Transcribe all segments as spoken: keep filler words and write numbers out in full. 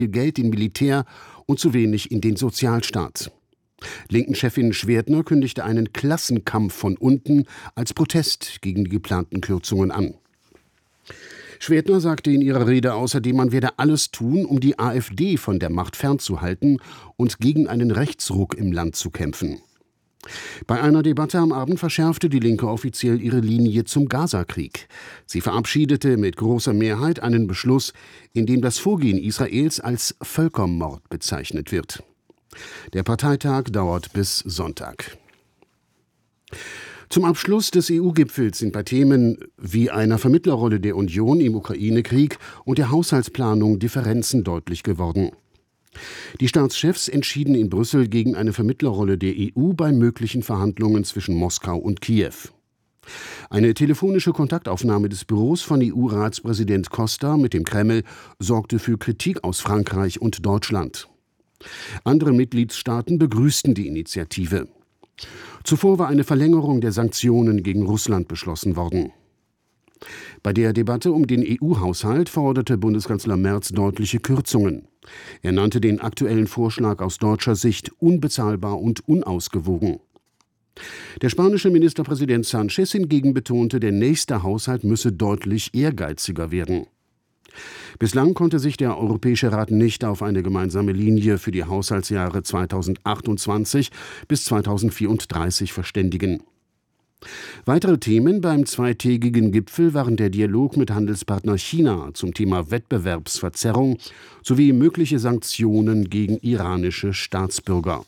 viel Geld in Militär und zu wenig in den Sozialstaat. Linken-Chefin Schwerdner kündigte einen Klassenkampf von unten als Protest gegen die geplanten Kürzungen an. Schwerdner sagte in ihrer Rede außerdem, man werde alles tun, um die AfD von der Macht fernzuhalten und gegen einen Rechtsruck im Land zu kämpfen. Bei einer Debatte am Abend verschärfte die Linke offiziell ihre Linie zum Gazakrieg. Sie verabschiedete mit großer Mehrheit einen Beschluss, in dem das Vorgehen Israels als Völkermord bezeichnet wird. Der Parteitag dauert bis Sonntag. Zum Abschluss des E U-Gipfels sind bei Themen wie einer Vermittlerrolle der Union im Ukraine-Krieg und der Haushaltsplanung Differenzen deutlich geworden. Die Staatschefs entschieden in Brüssel gegen eine Vermittlerrolle der E U bei möglichen Verhandlungen zwischen Moskau und Kiew. Eine telefonische Kontaktaufnahme des Büros von E U-Ratspräsident Costa mit dem Kreml sorgte für Kritik aus Frankreich und Deutschland. Andere Mitgliedstaaten begrüßten die Initiative. Zuvor war eine Verlängerung der Sanktionen gegen Russland beschlossen worden. Bei der Debatte um den E U-Haushalt forderte Bundeskanzler Merz deutliche Kürzungen. Er nannte den aktuellen Vorschlag aus deutscher Sicht unbezahlbar und unausgewogen. Der spanische Ministerpräsident Sánchez hingegen betonte, der nächste Haushalt müsse deutlich ehrgeiziger werden. Bislang konnte sich der Europäische Rat nicht auf eine gemeinsame Linie für die Haushaltsjahre zweitausendachtundzwanzig bis zweitausendvierunddreißig verständigen. Weitere Themen beim zweitägigen Gipfel waren der Dialog mit Handelspartner China zum Thema Wettbewerbsverzerrung sowie mögliche Sanktionen gegen iranische Staatsbürger.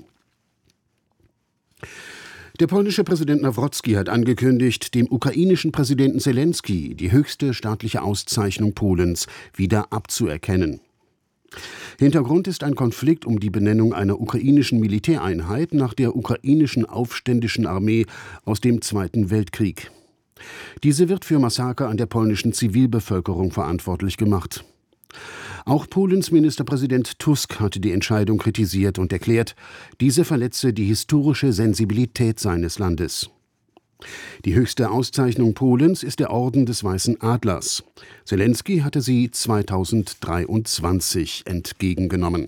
Der polnische Präsident Nawrocki hat angekündigt, dem ukrainischen Präsidenten Selenskyj die höchste staatliche Auszeichnung Polens wieder abzuerkennen. Hintergrund ist ein Konflikt um die Benennung einer ukrainischen Militäreinheit nach der ukrainischen aufständischen Armee aus dem Zweiten Weltkrieg. Diese wird für Massaker an der polnischen Zivilbevölkerung verantwortlich gemacht. Auch Polens Ministerpräsident Tusk hatte die Entscheidung kritisiert und erklärt, diese verletze die historische Sensibilität seines Landes. Die höchste Auszeichnung Polens ist der Orden des Weißen Adlers. Selenskyj hatte sie zweitausenddreiundzwanzig entgegengenommen.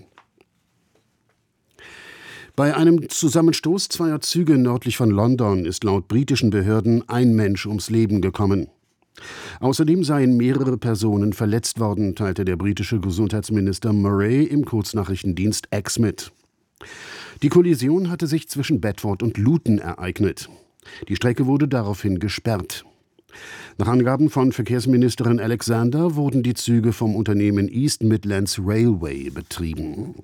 Bei einem Zusammenstoß zweier Züge nördlich von London ist laut britischen Behörden ein Mensch ums Leben gekommen. Außerdem seien mehrere Personen verletzt worden, teilte der britische Gesundheitsminister Murray im Kurznachrichtendienst X mit. Die Kollision hatte sich zwischen Bedford und Luton ereignet. Die Strecke wurde daraufhin gesperrt. Nach Angaben von Verkehrsministerin Alexander wurden die Züge vom Unternehmen East Midlands Railway betrieben.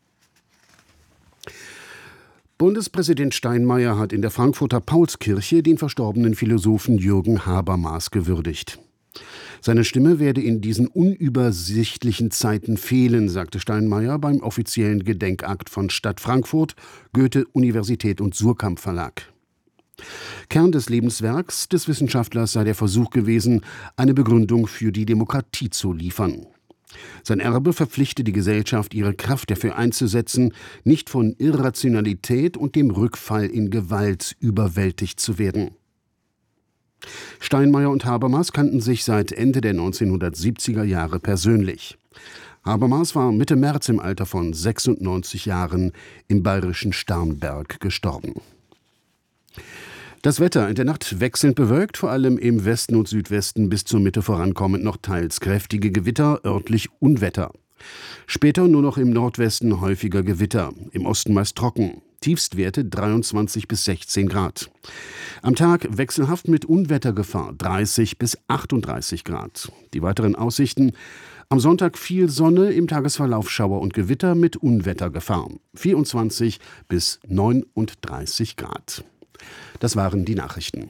Bundespräsident Steinmeier hat in der Frankfurter Paulskirche den verstorbenen Philosophen Jürgen Habermas gewürdigt. Seine Stimme werde in diesen unübersichtlichen Zeiten fehlen, sagte Steinmeier beim offiziellen Gedenkakt von Stadt Frankfurt, Goethe Universität und Surkamp Verlag. Kern des Lebenswerks des Wissenschaftlers sei der Versuch gewesen, eine Begründung für die Demokratie zu liefern. Sein Erbe verpflichte die Gesellschaft, ihre Kraft dafür einzusetzen, nicht von Irrationalität und dem Rückfall in Gewalt überwältigt zu werden. Steinmeier und Habermas kannten sich seit Ende der neunzehnhundertsiebziger Jahre persönlich. Habermas war Mitte März im Alter von sechsundneunzig Jahren im bayerischen Starnberg gestorben. Das Wetter in der Nacht wechselnd bewölkt, vor allem im Westen und Südwesten bis zur Mitte vorankommend noch teils kräftige Gewitter, örtlich Unwetter. Später nur noch im Nordwesten häufiger Gewitter, im Osten meist trocken. Tiefstwerte dreiundzwanzig bis sechzehn Grad. Am Tag wechselhaft mit Unwettergefahr dreißig bis achtunddreißig Grad. Die weiteren Aussichten: am Sonntag viel Sonne, im Tagesverlauf Schauer und Gewitter mit Unwettergefahr. vierundzwanzig bis neununddreißig Grad. Das waren die Nachrichten.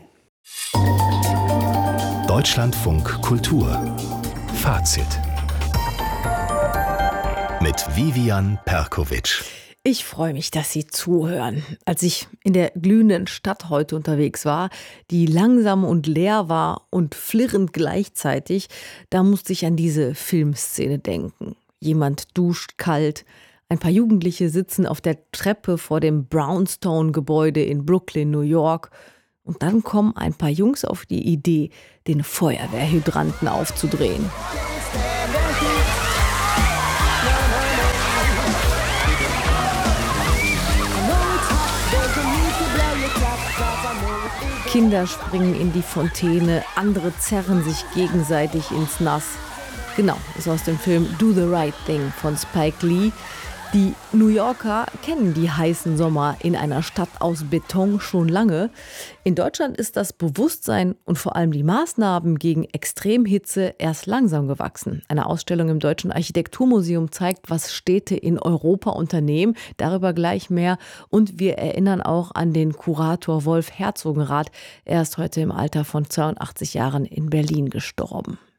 Deutschlandfunk Kultur. Fazit. Mit Vivian Perkovic. Ich freue mich, dass Sie zuhören. Als ich in der glühenden Stadt heute unterwegs war, die langsam und leer war und flirrend gleichzeitig, da musste ich an diese Filmszene denken. Jemand duscht kalt, ein paar Jugendliche sitzen auf der Treppe vor dem Brownstone-Gebäude in Brooklyn, New York. Und dann kommen ein paar Jungs auf die Idee, den Feuerwehrhydranten aufzudrehen. Kinder springen in die Fontäne, andere zerren sich gegenseitig ins Nass. Genau, ist aus dem Film Do the Right Thing von Spike Lee. Die New Yorker kennen die heißen Sommer in einer Stadt aus Beton schon lange. In Deutschland ist das Bewusstsein und vor allem die Maßnahmen gegen Extremhitze erst langsam gewachsen. Eine Ausstellung im Deutschen Architekturmuseum zeigt, was Städte in Europa unternehmen. Darüber gleich mehr. Und wir erinnern auch an den Kurator Wolf Herzogenrath. Er ist heute im Alter von zweiundachtzig Jahren in Berlin gestorben.